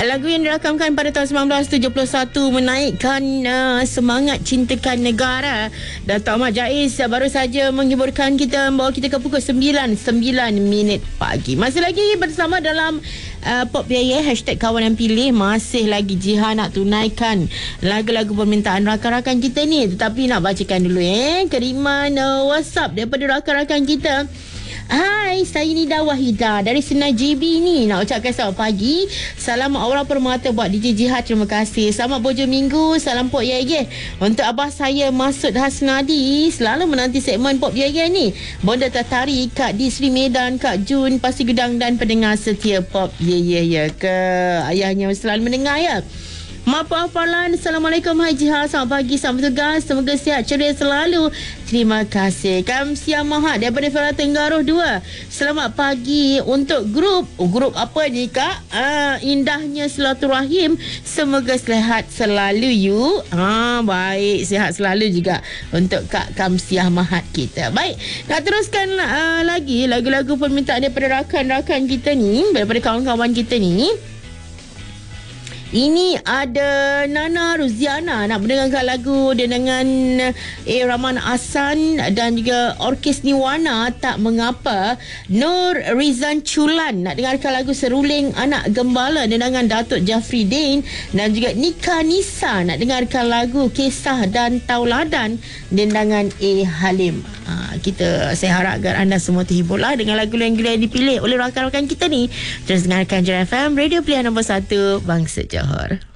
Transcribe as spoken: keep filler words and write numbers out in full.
Lagu yang dirakamkan pada tahun sembilan belas tujuh puluh satu menaikkan uh, semangat cintakan negara. Datuk Ahmad Jais baru saja menghiburkan kita, membawa kita ke pukul sembilan minit pagi. Masih lagi bersama dalam uh, Pop Yaya, hashtag kawan yang pilih. Masih lagi Jiha nak tunaikan lagu-lagu permintaan rakan-rakan kita ni. Tetapi nak bacakan dulu eh kiriman uh, WhatsApp daripada rakan-rakan kita. Hai, saya Nida Wahida dari Senai J B ni. Nak ucapkan selamat pagi. Salam Aura Permata buat D J Jihad. Terima kasih. Selamat Bojo Minggu. Salam Pop Yaya. Untuk abah saya Masud Hasnadi, selalu menanti segmen Pop Yaya ni. Bonda Tatari, Kak D Sri Medan, Kak Jun Pasir Gudang dan pendengar setia Pop Yaya ya ke. Ayahnya selalu mendengar ya. Maaf Falan. Assalamualaikum. Hai Jihad, selamat pagi, selamat bertugas, semoga sihat ceria selalu. Terima kasih. Kamsia Mahat daripada Farah Tenggaruh dua. Selamat pagi untuk grup. Oh, grup apa ni Kak? Ah, indahnya silaturahim. Semoga sihat selalu you. Ah, baik, sihat selalu juga untuk Kak Kamsia Mahat kita. Baik, nak teruskan uh, lagi lagu-lagu permintaan daripada rakan-rakan kita ni, daripada kawan-kawan kita ni. Ini ada Nana Ruziana nak mendengarkan lagu dia dengan A. Rahman Ahsan dan juga Orkes Niwana Tak Mengapa. Nur Rizan Chulan nak dengarkan lagu Seruling Anak Gembala dengan Datuk Jafri Din, dan juga Nika Nisa nak dengarkan lagu Kisah dan Tauladan dengan A. Halim. Ha, kita saya harap agar anda semua terhiburlah dengan lagu-lagu yang dipilih oleh rakan-rakan kita ni. Terus dengarkan J F M, Radio Pilihan Nombor satu Bangsa Johor.